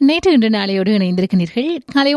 நேற்று இன்று நாளையோடு இணைந்திருக்கிறீர்கள். காலை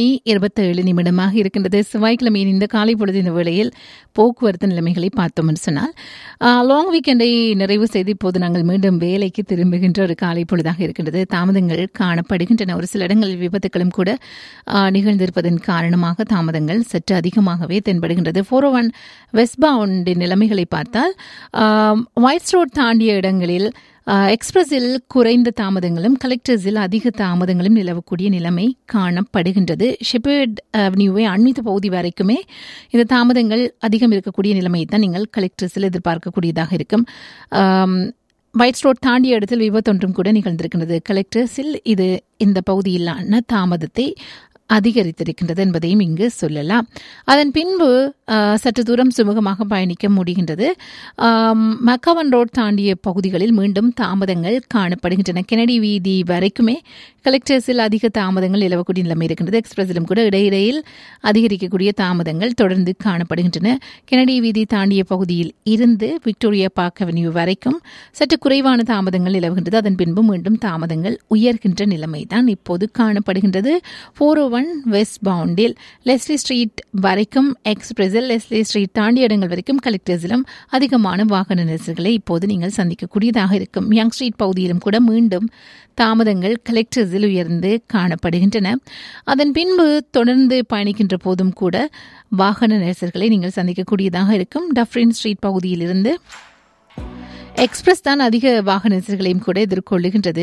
9:27 இருக்கின்றது. செவ்வாய்க்கிழமையின் இந்த காலை பொழுது இந்த வேளையில் போக்குவரத்து நிலைமைகளை பார்த்தோம் என்று சொன்னால், லாங் வீக்கெண்டை நிறைவு செய்து இப்போது நாங்கள் மீண்டும் வேலைக்கு திரும்புகின்ற ஒரு காலை பொழுதாக இருக்கின்றது. தாமதங்கள் காணப்படுகின்றன. ஒரு சில இடங்களில் விபத்துகளும் கூட நிகழ்ந்திருப்பதன் காரணமாக தாமதங்கள் சற்று அதிகமாகவே தென்படுகின்றது. 401 வெஸ்ட் பவுண்டின் நிலைமைகளை பார்த்தால், ஒயிட்ஸ் ரோட் தாண்டிய இடங்களில் எக்ஸ்பிரஸில் குறைந்த தாமதங்களும் கலெக்டர்ஸில் அதிக தாமதங்களும் நிலவக்கூடிய நிலைமை காணப்படுகின்றது. ஷெப்பர்ட் அவென்யூவை அண்மித்த பகுதி வரைக்குமே இந்த தாமதங்கள் அதிகம் இருக்கக்கூடிய நிலைமையை தான் நீங்கள் கலெக்டர்ஸில் எதிர்பார்க்கக்கூடியதாக இருக்கும். ஒயிட்ஸ் ரோட் தாண்டிய இடத்தில் விபத்தொன்றும் கூட நிகழ்ந்திருக்கின்றது. கலெக்டர்ஸில் இது இந்த பகுதியிலான தாமதத்தை அதிகரித்திருக்கின்றது என்பதையும் இங்கு சொல்லலாம். அதன் பின்பு சற்று தூரம் சுமூகமாக பயணிக்க முடிகின்றது. மக்கவன் ரோட் தாண்டிய பகுதிகளில் மீண்டும் தாமதங்கள் காணப்படுகின்றன. கெனடி வீதி வரைக்குமே கலெக்டர்ஸில் அதிக தாமதங்கள் நிலவக்கூடிய நிலைமை இருக்கின்றது. எக்ஸ்பிரஸிலும் கூட இடையிடையில் அதிகரிக்கக்கூடிய தாமதங்கள் தொடர்ந்து காணப்படுகின்றன. கெனடி வீதி தாண்டிய பகுதியில் இருந்து விக்டோரியா பார்க் அவென்யூ வரைக்கும் சற்று குறைவான தாமதங்கள் நிலவுகின்றது. அதன் பின்பு மீண்டும் தாமதங்கள் உயர்கின்ற நிலைமை தான் இப்போது காணப்படுகின்றது. 401 வெஸ்ட் பவுண்டில் லெஸ்லி ஸ்ட்ரீட் வரைக்கும் எக்ஸ்பிரஸில், லெஸ்லி ஸ்ட்ரீட் தாண்டிய இடங்கள் வரைக்கும் கலெக்டர்ஸிலும் அதிகமான வாகன நெரிசல்களை இப்போது நீங்கள் சந்திக்கக்கூடியதாக இருக்கும். யங் ஸ்ட்ரீட் பகுதியிலும் கூட மீண்டும் தாமதங்கள் கலெக்டர்ஸில் உயர்ந்து காணப்படுகின்றன. அதன் பின்பு தொடர்ந்து பயணிக்கின்ற போதும் கூட வாகன நெரிசல்களை நீங்கள் சந்திக்கக்கூடியதாக இருக்கும். டஃப்ரின் ஸ்ட்ரீட் பகுதியிலிருந்து எக்ஸ்பிரஸ் தான் அதிக வாகன நெரிசல்களையும் கூட எதிர்கொள்ளுகின்றது.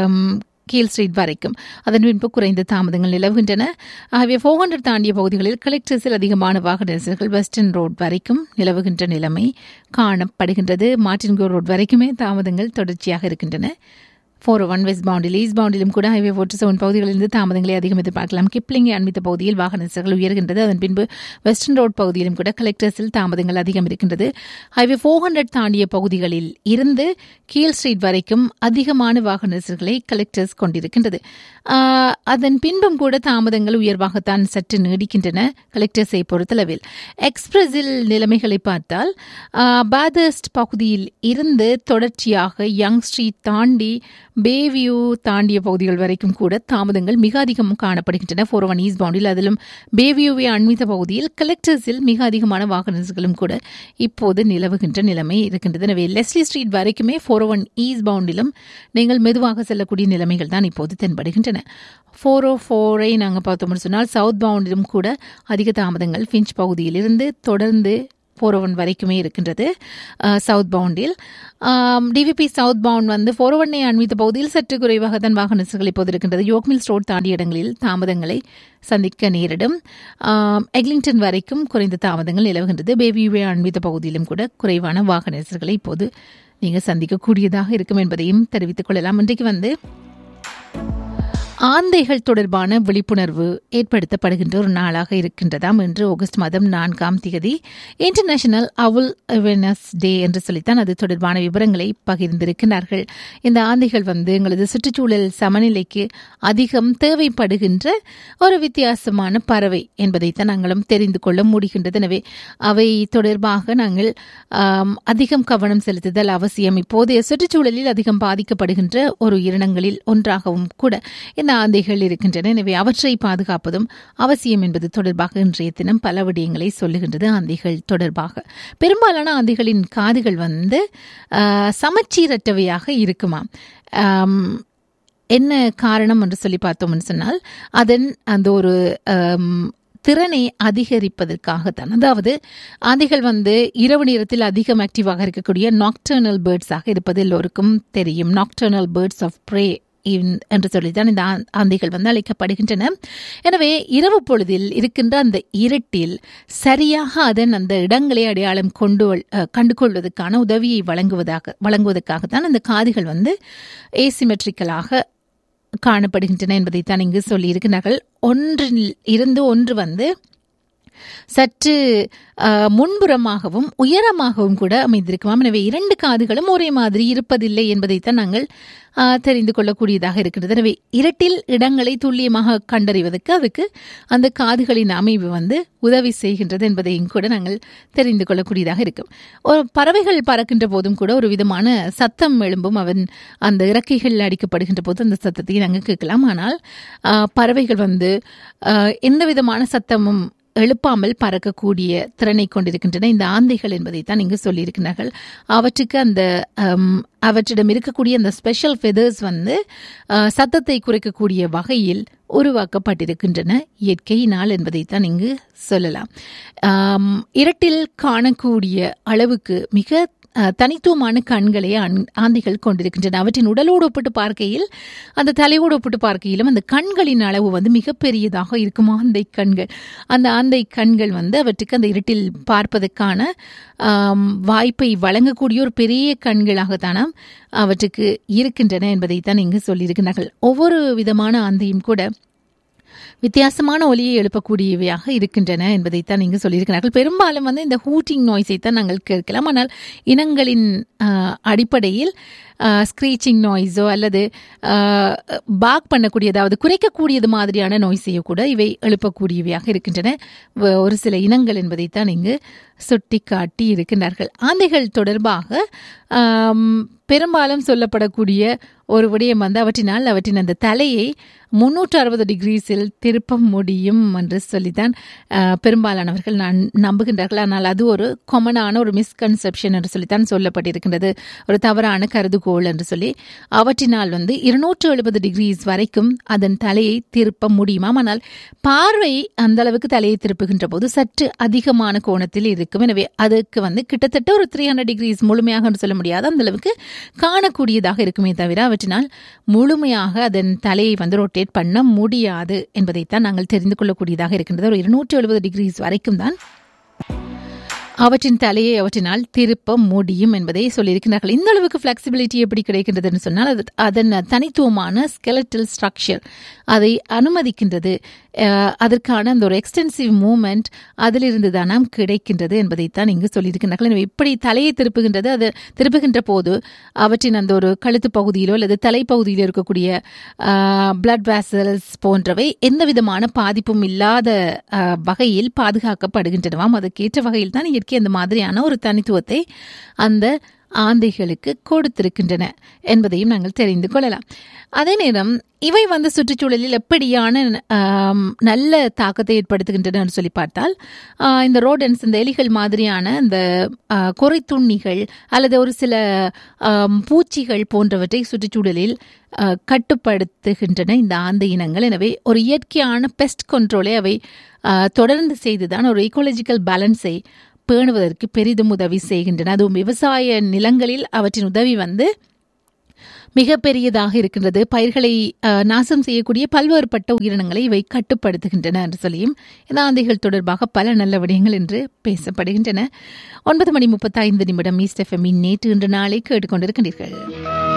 கீல் ஸ்ட்ரீட் வரைக்கும் அதன் பின்பு குறைந்த தாமதங்கள் நிலவுகின்றன. ஆகவே 400 தாண்டிய பகுதிகளில் கலெக்டர்ஸில் அதிகமான வாகன நெரிசல்கள் வெஸ்டர்ன் ரோட் வரைக்கும் நிலவுகின்ற நிலைமை காணப்படுகின்றது. மார்டின் கோ ரோட் வரைக்குமே தாமதங்கள் தொடர்ச்சியாக இருக்கின்றன. 401 வெஸ்ட் பவுண்டில், ஈஸ்ட் பவுண்டிலும் கூட ஹைவே 47 பகுதிகளிலிருந்து தாமதங்களை அதிகம் எதிர்பார்க்கலாம். கிப்ளிங்கை அண்மித்த பகுதியில் வாகன நெரிசல்கள் உயர்கின்றது. அதன் பின்பு வெஸ்டர்ன் ரோட் பகுதியிலும் கூட கலெக்டர்ஸில் தாமதங்கள் அதிகம் இருக்கின்றது. ஹைவே 400 தாண்டிய பகுதிகளில் இருந்து கீல் ஸ்ட்ரீட் வரைக்கும் அதிகமான வாகன நெரிசல்களை கலெக்டர்ஸ் கொண்டிருக்கின்றது. அதன் பின்பும் கூட தாமதங்கள் உயர்வாகத்தான் சற்று நீடிக்கின்றன கலெக்டர்ஸை பொறுத்தளவில். எக்ஸ்பிரஸில் நிலைமைகளை பார்த்தால், பாதர்ஸ்ட் பகுதியில் இருந்து தொடர்ச்சியாக யங் ஸ்ட்ரீட் தாண்டி பேவியூ தாண்டிய பகுதிகள் வரைக்கும் கூட தாமதங்கள் மிக அதிகம் காணப்படுகின்றன. 401 ஈஸ்ட் பவுண்டில், அதிலும் பேவியூவை அண்மித்த பகுதியில் கலெக்டர்ஸில் மிக அதிகமான வாகன நெரிசல்களும் கூட இப்போது நிலவுகின்ற நிலைமை இருக்கின்றது. எனவே லெஸ்லி ஸ்ட்ரீட் வரைக்குமே 401 ஈஸ்ட் பவுண்டிலும் நீங்கள் மெதுவாக செல்லக்கூடிய நிலைமைகள் தான் இப்போது தென்படுகின்றன. 404ஐ நாங்கள் பார்த்தோம்னு சொன்னால் சவுத் பவுண்டிலும் கூட அதிக தாமதங்கள் ஃபின்ச் பகுதியிலிருந்து தொடர்ந்து 401 வரைக்குமே இருக்கின்றது. சவுத் பவுண்டில் டிவிபி சவுத் பவுண்ட் வந்து 401ஐ அண்மித்த பகுதியில் சற்று குறைவாக தான் வாகன நெரிசல்கள் இப்போது இருக்கின்றது. யோக்மில்ஸ் ரோட் தாண்டிய இடங்களில் தாமதங்களை சந்திக்க நேரிடும். எக்லிங்டன் வரைக்கும் குறைந்த தாமதங்கள் நிலவுகின்றது. பேபியூவை அண்மித்த பகுதியிலும் கூட குறைவான வாகன நெரிசல்களை இப்போது நீங்கள் சந்திக்கக்கூடியதாக இருக்கும் என்பதையும் தெரிவித்துக் கொள்ளலாம். இன்றைக்கு வந்து ஆந்தைகள் தொடர்பான விழிப்புணர்வு ஏற்படுத்தப்படுகின்ற ஒரு நாளாக இருக்கின்றதாம். இன்று ஆகஸ்ட் மாதம் 4ஆம் தேதி இன்டர்நேஷனல் அவுல் அவேர்னஸ் டே என்று சொல்லித்தான் அது தொடர்பான விவரங்களை பகிர்ந்திருக்கிறார்கள். இந்த ஆந்தைகள் வந்து எங்களது சுற்றுச்சூழல் சமநிலைக்கு அதிகம் தேவைப்படுகின்ற ஒரு வித்தியாசமான பறவை என்பதைத்தான் நாங்களும் தெரிந்து கொள்ள முடிகின்றது. எனவே அவை தொடர்பாக நாங்கள் அதிகம் கவனம் செலுத்துதல் அவசியம். இப்போதைய சுற்றுச்சூழலில் அதிகம் பாதிக்கப்படுகின்ற ஒரு இனங்களில் ஒன்றாகவும் கூட ஆந்தைகள் இருக்கின்றன. எனவே அவற்றை பாதுகாப்பதும் அவசியம் என்பது தொடர்பாக இன்றைய தினம் பல விடயங்களை சொல்லுகின்றது. ஆந்தைகள் தொடர்பாக பெரும்பாலான ஆந்தைகளின் காதுகள் வந்து சமச்சீரற்றவையாக இருக்குமாம். என்ன காரணம் என்று சொல்லி பார்த்தோம்னு சொன்னால், அதன் அந்த ஒரு திறனை அதிகரிப்பதற்காகத்தான். அதாவது ஆந்தைகள் வந்து இரவு நேரத்தில் அதிகம் ஆக்டிவாக இருக்கக்கூடிய நாக்டர்னல் பேர்ட்ஸாக இருப்பது எல்லோருக்கும் தெரியும். நாக்டர்னல் பேர்ட்ஸ் ஆஃப் ப்ரே என்று சொல்லித்தான் இந்த ஆந்தைகள் வந்து அழைக்கப்படுகின்றன. எனவே இரவு பொழுதில் இருக்கின்ற அந்த இருட்டில் சரியாக அதன் அந்த இடங்களை அடையாளம் கண்டுகொள்வதற்கான உதவியை வழங்குவதற்காகத்தான் அந்த காதுகள் வந்து ஏசிமெட்ரிக்கலாக காணப்படுகின்றன என்பதைத்தான் இங்கு சொல்லியிருக்கிறார்கள். ஒன்றில் இருந்து ஒன்று வந்து சற்று முன்புறமாகவும் உயரமாகவும் கூட அமைந்திருக்குமாம். எனவே 2 காதுகளும் ஒரே மாதிரி இருப்பதில்லை என்பதைத்தான் நாங்கள் தெரிந்து கொள்ளக்கூடியதாக இருக்கின்றது. எனவே இரட்டில் இடங்களை துல்லியமாக கண்டறிவதற்கு அதுக்கு அந்த காதுகளின் அமைவு உதவி செய்கின்றது என்பதையும் கூட நாங்கள் தெரிந்து கொள்ளக்கூடியதாக இருக்கும். ஒரு பறவைகள் பறக்கின்ற போதும் கூட ஒரு விதமான சத்தம் எழும்பும். அந்த இறக்கைகள் அடிக்கப்படுகின்ற போது அந்த சத்தத்தை நாங்கள் கேட்கலாம். ஆனால் பறவைகள் எந்த விதமான சத்தமும் எழுப்பாமல் பறக்கக்கூடிய திறனை கொண்டிருக்கின்றன இந்த ஆந்தைகள் என்பதைத்தான் இங்கு சொல்லியிருக்கிறார்கள். அவற்றுக்கு அவற்றிடம் இருக்கக்கூடிய அந்த ஸ்பெஷல் ஃபெதர்ஸ் சத்தத்தை குறைக்கக்கூடிய வகையில் உருவாக்கப்பட்டிருக்கின்றன இயற்கையினால் என்பதைத்தான் இங்கு சொல்லலாம். இரட்டில் காணக்கூடிய அளவுக்கு மிக தனித்துவமான கண்களை ஆந்தைகள் கொண்டிருக்கின்றன. அவற்றின் உடலோடு ஒப்பிட்டு பார்க்கையில் அந்த தலையோடு ஒப்பிட்டு பார்க்கையிலும் அந்த கண்களின் அளவு மிகப்பெரியதாக இருக்கும். அந்த ஆந்தை கண்கள் அவற்றுக்கு அந்த இருட்டில் பார்ப்பதற்கான வாய்ப்பை வழங்கக்கூடிய ஒரு பெரிய கண்களாகத்தான அவற்றுக்கு இருக்கின்றன என்பதைத்தான் இங்கு சொல்லியிருக்கிறார்கள். ஒவ்வொரு விதமான ஆந்தையும் கூட வித்தியாசமான ஒலியை எழுப்பக்கூடியவையாக இருக்கின்றன என்பதைத்தான் இங்கு சொல்லியிருக்கிறார்கள். பெரும்பாலும் இந்த ஹூட்டிங் நாய்ஸை தான் நாங்கள் கேட்கலாம். ஆனால் இனங்களின் அடிப்படையில் ஸ்க்ரீச்சிங் நாய்ஸோ அல்லது பாக் பண்ணக்கூடிய, அதாவது குறைக்கக்கூடியது மாதிரியான நாய்ஸையோ கூட இவை எழுப்பக்கூடியவையாக இருக்கின்றன ஒரு சில இனங்கள் என்பதைத்தான் இங்கு சுட்டி காட்டி இருக்கின்றார்கள். ஆந்தைகள் தொடர்பாக பெரும்பாலும் சொல்லப்படக்கூடிய ஒரு விடயம் அவற்றின் அந்த தலையை 360 டிகிரிஸில் திருப்ப முடியும் என்று சொல்லித்தான் பெரும்பாலானவர்கள் நம்புகின்றார்கள். ஆனால் அது ஒரு காமனான ஒரு மிஸ்கன்செப்ஷன் என்று சொல்லித்தான் சொல்லப்பட்டிருக்கின்றது, ஒரு தவறான கருதுகோள் என்று சொல்லி. அவற்றினால் 270 டிகிரிஸ் வரைக்கும் அதன் தலையை திருப்ப முடியுமாம். ஆனால் பார்வை அந்த அளவுக்கு தலையை திருப்புகின்ற போது சற்று அதிகமான கோணத்தில் இருக்கும். எனவே அதுக்கு கிட்டத்தட்ட ஒரு 300 டிகிரிஸ் முழுமையாக சொல்ல முடியாது, அந்த அளவுக்கு காணக்கூடியதாக இருக்குமே தவிர அவற்றினால் முழுமையாக அதன் தலையை ரொட்டேட் பண்ண முடியாது என்பதைத்தான் நாங்கள் தெரிந்து கொள்ளக்கூடியதாக இருக்கின்றது. ஒரு 270 டிகிரிஸ் வரைக்கும் தான் அவற்றின் தலையை அவற்றினால் திருப்ப முடியும் என்பதை சொல்லியிருக்கிறார்கள். இந்த அளவுக்கு ஃபிளெக்சிபிலிட்டி எப்படி கிடைக்கின்றதுன்னு சொன்னால் அதன் தனித்துவமான ஸ்கெலட்டல் ஸ்ட்ரக்சர் அதை அனுமதிக்கின்றது. அதற்கான அந்த ஒரு எக்ஸ்டென்சிவ் மூமெண்ட் அதிலிருந்து தான் நாம் கிடைக்கின்றது என்பதைத்தான் இங்கு சொல்லியிருக்கிறார்கள். எனவே இப்படி தலையை திருப்புகின்றது, அது திருப்புகின்ற போது அவற்றின் அந்த ஒரு கழுத்து பகுதியிலோ அல்லது தலைப்பகுதியிலோ இருக்கக்கூடிய பிளட் வெசல்ஸ் போன்றவை எந்த விதமான பாதிப்பும் இல்லாத வகையில் பாதுகாக்கப்படுகின்றனவாம். அதுக்கேற்ற வகையில் தான் இயற்கை அந்த மாதிரியான ஒரு தனித்துவத்தை அந்த ஆந்தைகளுக்கு கொடுத்திருக்கின்றன என்பதையும் நாங்கள் தெரிந்து கொள்ளலாம். அதே நேரம் இவை சுற்றுச்சூழலில் எப்படியான நல்ல தாக்கத்தை ஏற்படுத்துகின்றன சொல்லி பார்த்தால், இந்த ரோடன்ஸ், இந்த எலிகள் மாதிரியான இந்த குறைத்துண்ணிகள் அல்லது ஒரு சில பூச்சிகள் போன்றவற்றை சுற்றுச்சூழலில் கட்டுப்படுத்துகின்றன இந்த ஆந்தை இனங்கள். எனவே ஒரு இயற்கையான பெஸ்ட் கண்ட்ரோலை அவை தொடர்ந்து செய்துதான் ஒரு ஈகோலஜிக்கல் பேலன்ஸை பேணுவதற்கு பெரிதும் உதவி செய்கின்றன. அதுவும் விவசாய நிலங்களில் அவற்றின் உதவி மிக பெரியதாக இருக்கின்றது. பயிர்களை நாசம் செய்யக்கூடிய பல்வேறுபட்ட உயிரினங்களை இவை கட்டுப்படுத்துகின்றன என்று சொல்லியும் இந்த ஆந்தைகள் தொடர்பாக பல நல்ல விடயங்கள் என்று பேசப்படுகின்றன. 9:35 ஈஸ்ட் எஃப்எம் நேற்று இன்று நாளை கேட்டுக்கொண்டிருக்கின்றீர்கள்.